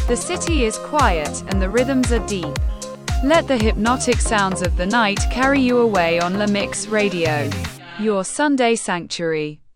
The city is quiet, and the rhythms are deep. Let the hypnotic sounds of the night carry you away on La Mix Radio, your Sunday sanctuary.